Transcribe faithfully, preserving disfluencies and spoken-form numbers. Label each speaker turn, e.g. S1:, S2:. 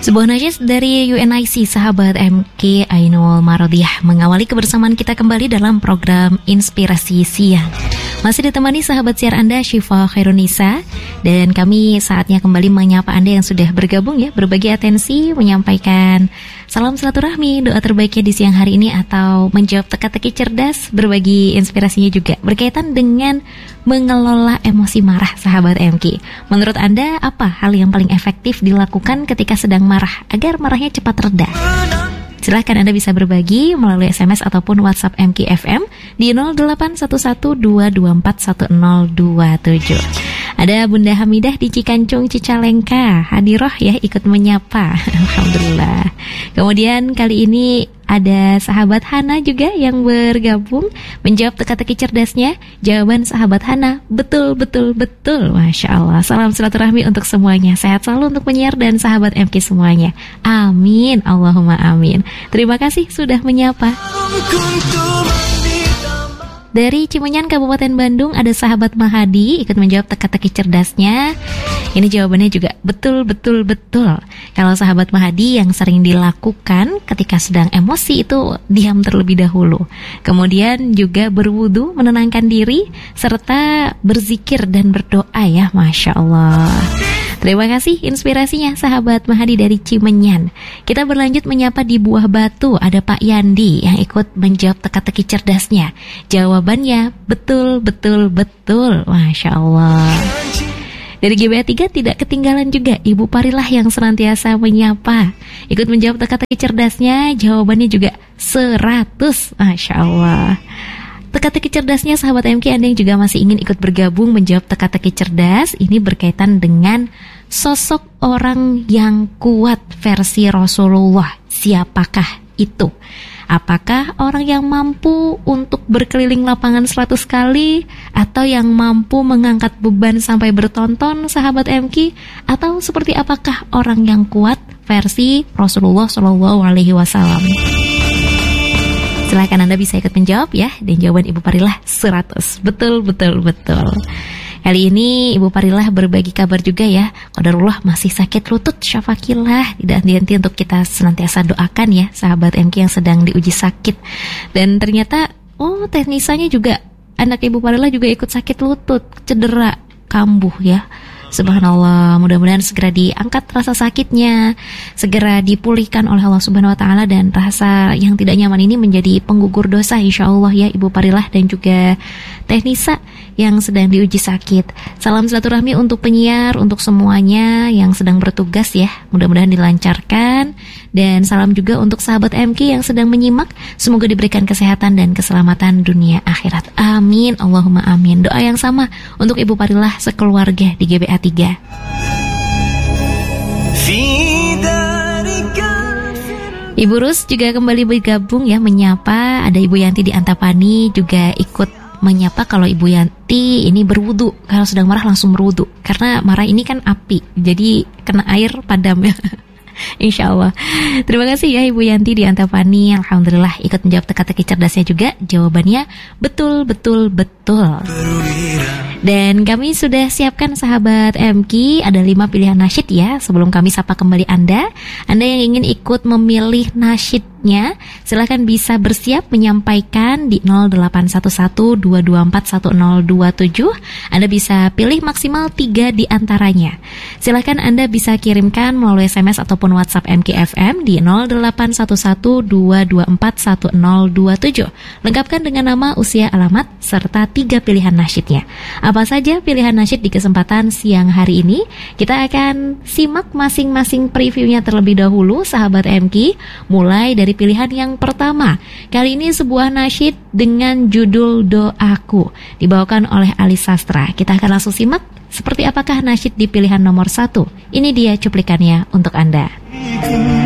S1: Sebuah najis dari U N I C Sahabat M K Ainul Marodiyah mengawali kebersamaan kita kembali dalam program Inspirasi Siang. Masih ditemani sahabat siar Anda Syifa Khairunisa, dan kami saatnya kembali menyapa Anda yang sudah bergabung ya, berbagi atensi, menyampaikan salam silaturahmi, doa terbaiknya di siang hari ini, atau menjawab teka-teki cerdas, berbagi inspirasinya juga berkaitan dengan mengelola emosi marah sahabat M K. Menurut Anda apa hal yang paling efektif dilakukan ketika sedang marah agar marahnya cepat reda? Silahkan Anda bisa berbagi melalui S M S ataupun WhatsApp M K F M di nol delapan satu satu dua dua empat satu nol dua tujuh. Ada Bunda Hamidah di Cikancung Cicalengka, hadiroh ya, ikut menyapa. Alhamdulillah. Kemudian kali ini ada sahabat Hana juga yang bergabung menjawab teka-teki cerdasnya. Jawaban sahabat Hana, betul, betul, betul. Masya Allah. Salam silaturahmi untuk semuanya. Sehat selalu untuk penyiar dan sahabat M K semuanya. Amin. Allahumma amin. Terima kasih sudah menyapa. Dari Cimenyan Kabupaten Bandung ada sahabat Mahadi ikut menjawab teka-teki cerdasnya. Ini jawabannya juga betul, betul, betul. Kalau sahabat Mahadi yang sering dilakukan ketika sedang emosi itu diam terlebih dahulu. Kemudian juga berwudu, menenangkan diri, serta berzikir dan berdoa ya. Masya Allah. Terima kasih inspirasinya sahabat Mahadi dari Cimenyan. Kita berlanjut menyapa di Buah Batu. Ada Pak Yandi yang ikut menjawab teka-teki cerdasnya. Jawabannya betul, betul, betul. Masya Allah. Dari G B A tiga tidak ketinggalan juga Ibu Parilah yang senantiasa menyapa, ikut menjawab teka-teki cerdasnya. Jawabannya juga seratus. Masya Allah. Teka-teki cerdasnya sahabat M K, Anda yang juga masih ingin ikut bergabung menjawab teka-teki cerdas, ini berkaitan dengan sosok orang yang kuat versi Rasulullah. Siapakah itu? Apakah orang yang mampu untuk berkeliling lapangan seratus kali, atau yang mampu mengangkat beban sampai bertonton sahabat M K, atau seperti apakah orang yang kuat versi Rasulullah Shallallahu Alaihi Wasallam? Silahkan Anda bisa ikut menjawab ya. Dan jawaban Ibu Parilah seratus. Betul, betul, betul. Kali ini Ibu Parilah berbagi kabar juga ya. Qadarullah masih sakit lutut, syafakillah. Tidak henti-henti untuk kita senantiasa doakan ya sahabat M K yang sedang diuji sakit. Dan ternyata oh teknisanya juga anak Ibu Parilah juga ikut sakit lutut, cedera, kambuh ya. Subhanallah, mudah-mudahan segera diangkat rasa sakitnya, segera dipulihkan oleh Allah Subhanahu Wa Taala, dan rasa yang tidak nyaman ini menjadi penggugur dosa insya Allah ya Ibu Parilah dan juga Teh Nisa yang sedang diuji sakit. Salam silaturahmi untuk penyiar, untuk semuanya yang sedang bertugas ya, mudah-mudahan dilancarkan. Dan salam juga untuk sahabat M K yang sedang menyimak, semoga diberikan kesehatan dan keselamatan dunia akhirat. Amin, Allahumma amin. Doa yang sama untuk Ibu Parilah sekeluarga di G B A tiga. Ibu Rus juga kembali bergabung ya menyapa. Ada Ibu Yanti di Antapani juga ikut menyapa. Kalau Ibu Yanti ini berwudu, kalau sedang marah langsung berwudu, karena marah ini kan api, jadi kena air padam ya. Insya Allah. Terima kasih ya Ibu Yanti di Antapani. Alhamdulillah ikut menjawab teka-teki cerdasnya juga. Jawabannya betul, betul, betul. Dan kami sudah siapkan sahabat M K, ada lima pilihan nasyid ya. Sebelum kami sapa kembali Anda, Anda yang ingin ikut memilih nasyidnya, silahkan bisa bersiap menyampaikan di nol delapan satu satu dua dua empat satu nol dua tujuh. Anda bisa pilih maksimal tiga di antaranya. Silahkan Anda bisa kirimkan melalui S M S ataupun WhatsApp M K F M di nol delapan satu satu dua dua empat satu nol dua tujuh. Lengkapkan dengan nama, usia, alamat, serta tiga pilihan nasyidnya. Apa saja pilihan nasyid di kesempatan siang hari ini? Kita akan simak masing-masing previewnya terlebih dahulu sahabat M K. Mulai dari pilihan yang pertama. Kali ini sebuah nasyid dengan judul Doaku, dibawakan oleh Ali Sastra. Kita akan langsung simak seperti apakah nasyid di pilihan nomor satu. Ini dia cuplikannya untuk Anda.